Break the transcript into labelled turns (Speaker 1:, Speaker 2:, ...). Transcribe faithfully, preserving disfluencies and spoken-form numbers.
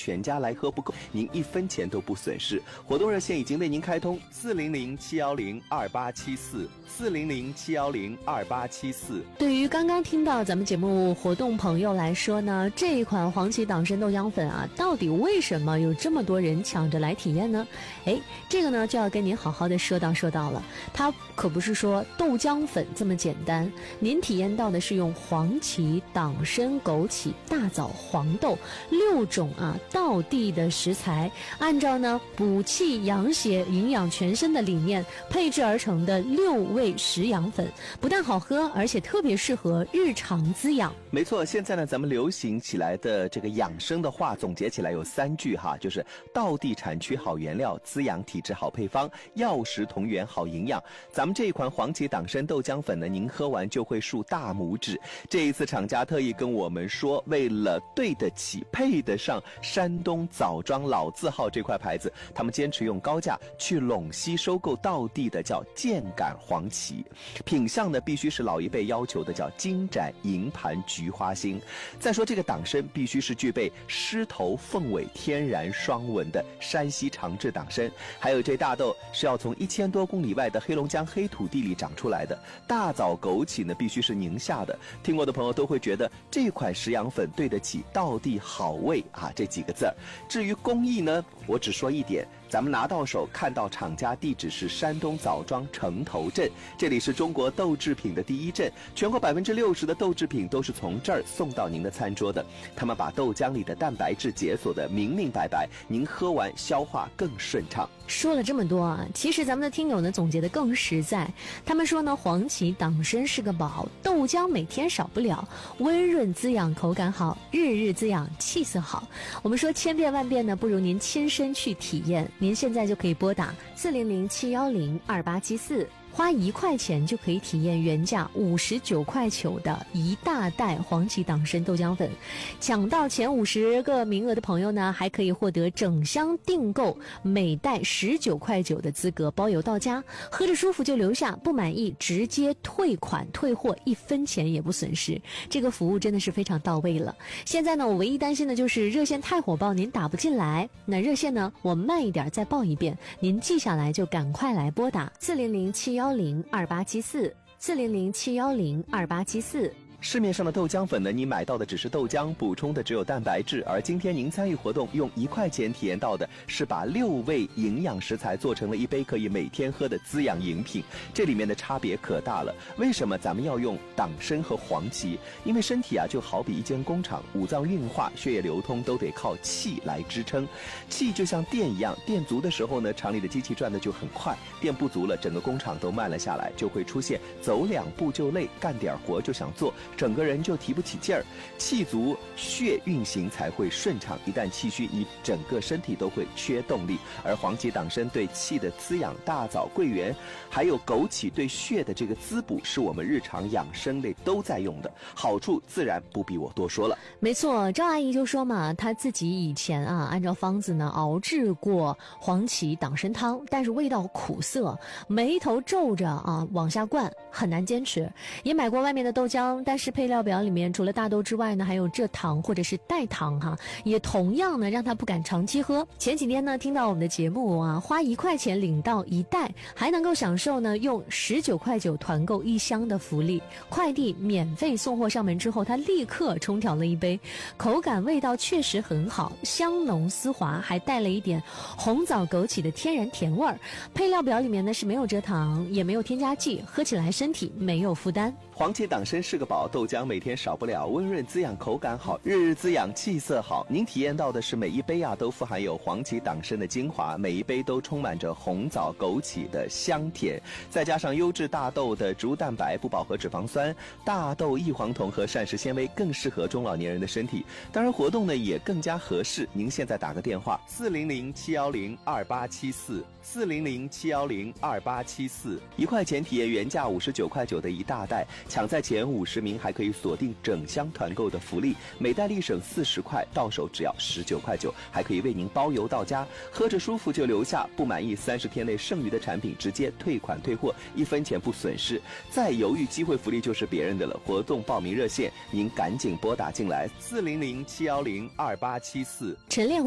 Speaker 1: 全家来喝不够，您一分钱都不损失。活动热线已经为您开通四零零七幺零二八七四四零零七幺零二八七四。
Speaker 2: 对于刚刚听到咱们节目活动朋友来说呢，这一款黄芪党参豆浆粉啊，到底为什么有这么多人抢着来体验呢？哎，这个呢就要跟您好好的说道说道了。它可不是说豆浆粉这么简单，您体验到的是用黄芪、党参、枸杞、大枣、黄豆六种啊道地的食材，按照呢补气养血、营养全身的理念配制而成的六味食养粉，不但好喝，而且特别适合日常滋养。
Speaker 1: 没错，现在呢咱们流行起来的这个养生的话总结起来有三句哈，就是道地产区好原料，滋养体质好配方，药食同源好营养。咱们这一款黄芪党参豆浆粉呢，您喝完就会竖大拇指。这一次厂家特意跟我们说，为了对得起配得上山东枣庄老字号这块牌子，他们坚持用高价去陇西收购道地的叫箭杆黄芪，品相呢必须是老一辈要求的叫金盏银盘菊花心。再说这个党参必须是具备狮头凤尾天然双纹的山西长治党参，还有这大豆是要从一千多公里外的黑龙江黑土地里长出来的，大枣枸杞呢必须是宁夏的。听过的朋友都会觉得这款食养粉对得起道地好味啊这几个字儿。至于工艺呢，我只说一点，咱们拿到手看到厂家地址是山东枣庄城头镇，这里是中国豆制品的第一镇，全国百分之六十的豆制品都是从这儿送到您的餐桌的。他们把豆浆里的蛋白质解锁的明明白白，您喝完消化更顺畅。
Speaker 2: 说了这么多啊，其实咱们的听友呢总结的更实在。他们说呢，黄芪党参是个宝，豆浆每天少不了，温润滋养，口感好，日日滋养，气色好。我们说千遍万遍呢，不如您亲身去体验。您现在就可以拨打四零零七幺零二八七四。花一块钱就可以体验原价五十九块九的一大袋黄芪党参豆浆粉，抢到前五十个名额的朋友呢，还可以获得整箱订购每袋十九块九的资格，包邮到家。喝着舒服就留下，不满意直接退款退货，一分钱也不损失。这个服务真的是非常到位了。现在呢，我唯一担心的就是热线太火爆，您打不进来。那热线呢，我慢一点再报一遍，您记下来就赶快来拨打四零零七幺零二八七四四零零七幺零二八七四。
Speaker 1: 市面上的豆浆粉呢，你买到的只是豆浆，补充的只有蛋白质，而今天您参与活动用一块钱体验到的是把六味营养食材做成了一杯可以每天喝的滋养饮品，这里面的差别可大了。为什么咱们要用党参和黄芪？因为身体啊就好比一间工厂，五脏运化、血液流通都得靠气来支撑。气就像电一样，电足的时候呢，厂里的机器转的就很快，电不足了，整个工厂都慢了下来，就会出现走两步就累，干点活就想做，整个人就提不起劲儿。气足，血运行才会顺畅，一旦气虚，你整个身体都会缺动力。而黄芪党参对气的滋养，大枣、桂圆还有枸杞对血的这个滋补，是我们日常养生类都在用的，好处自然不必我多说了。
Speaker 2: 没错，赵阿姨就说嘛，她自己以前啊按照方子呢熬制过黄芪党参汤，但是味道苦涩，眉头皱着啊往下灌，很难坚持。也买过外面的豆浆，但是配料表里面除了大豆之外呢，还有蔗糖或者是代糖哈，也同样呢让他不敢长期喝。前几天呢听到我们的节目啊，花一块钱领到一袋，还能够享受呢用十九块九团购一箱的福利，快递免费送货上门之后，他立刻冲调了一杯，口感味道确实很好，香浓丝滑，还带了一点红枣枸杞的天然甜味儿。配料表里面呢是没有蔗糖，也没有添加剂，喝起来身体没有负担。
Speaker 1: 黄芪党参是个宝，豆浆每天少不了，温润滋养，口感好，日日滋养，气色好。您体验到的是每一杯啊都富含有黄芪党参的精华，每一杯都充满着红枣枸杞的香甜，再加上优质大豆的植物蛋白、不饱和脂肪酸、大豆异黄酮和膳食纤维，更适合中老年人的身体。当然活动呢也更加合适，您现在打个电话四零零七幺零二八七四四零零七幺零二八七四，一块钱体验原价五十九块九的一大袋，抢在前五十名还可以锁定整箱团购的福利，每袋立省四十块，到手只要十九块九，还可以为您包邮到家。喝着舒服就留下，不满意三十天内剩余的产品直接退款退货，一分钱不损失。再犹豫，机会福利就是别人的了。活动报名热线您赶紧拨打进来四零零七幺零二八七四。
Speaker 2: 晨练